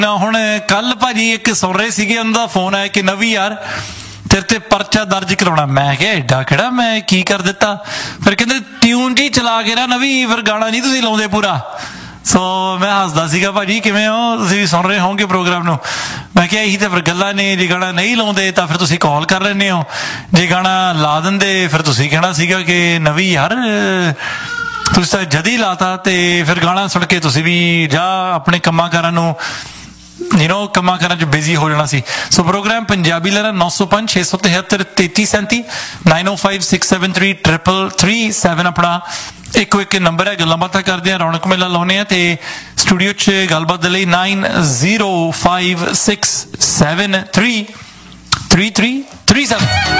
ਹੁਣ ਕੱਲ ਭਾਜੀ ਇੱਕ ਸੁਣ ਰਹੇ ਸੀਗੇ, ਉਹਨਾਂ ਦਾ ਫੋਨ ਆਇਆ ਕਿ ਨਵੀਂ ਯਾਰ ਤੇਰੇ ਤੇ ਪਰਚਾ ਦਰਜ ਕਰਾਉਣਾ। ਮੈਂ ਕਿਹਾ ਐਡਾ ਕਿਹੜਾ, ਮੈਂ ਕੀ ਕਰ ਦਿੱਤਾ? ਫਿਰ ਕਹਿੰਦੇ ਟਿਊਨ ਜੀ ਚਲਾ ਕੇ ਨਾ ਨਵੀਂ, ਫਿਰ ਗਾਣਾ ਨਹੀਂ ਤੁਸੀਂ ਲਾਉਂਦੇ ਪੂਰਾ। ਸੋ ਮੈਂ ਹੱਸਦਾ ਸੀਗਾ, ਭਾਜੀ ਕਿਵੇਂ ਹੋ, ਤੁਸੀਂ ਵੀ ਸੁਣ ਰਹੇ ਹੋਗੇ ਪ੍ਰੋਗਰਾਮ ਨੂੰ? ਮੈਂ ਕਿਹਾ ਇਹੀ ਤਾਂ ਫਿਰ ਗੱਲਾਂ ਨੇ, ਜੇ ਗਾਣਾ ਨਹੀਂ ਲਾਉਂਦੇ ਤਾਂ ਫਿਰ ਤੁਸੀਂ ਕਾਲ ਕਰ ਲੈਂਦੇ ਹੋ, ਜੇ ਗਾਣਾ ਲਾ ਦਿੰਦੇ ਫਿਰ ਤੁਸੀਂ ਕਹਿਣਾ ਸੀਗਾ ਕਿ ਨਵੀਂ ਯਾਰ ਤੁਸੀਂ ਤਾਂ ਜਦ ਹੀ ਲਾਤਾ। ਤੇ ਫਿਰ ਗਾਣਾ ਸੁਣ ਕੇ ਤੁਸੀਂ ਵੀ ਜਾਂ ਆਪਣੇ ਕੰਮਾਂ ਕਾਰਾਂ ਨੂੰ ਕੰਮਾਂ ਕਾਰਾਂ 'ਚ ਬਿਜ਼ੀ ਹੋ ਜਾਣਾ ਸੀ। ਸੋ ਪ੍ਰੋਗਰਾਮ ਪੰਜਾਬੀ ਲਹਿਰਾ 905 673 3337 905 673 3337 ਆਪਣਾ ਇੱਕੋ ਇੱਕ ਨੰਬਰ ਹੈ। ਗੱਲਾਂ ਬਾਤਾਂ ਕਰਦੇ ਹਾਂ, ਰੌਣਕ ਮੇਲਾ ਲਾਉਂਦੇ ਹਾਂ, ਤੇ ਸਟੂਡੀਓ 'ਚ ਗੱਲਬਾਤ ਦੇ ਲਈ 9056733337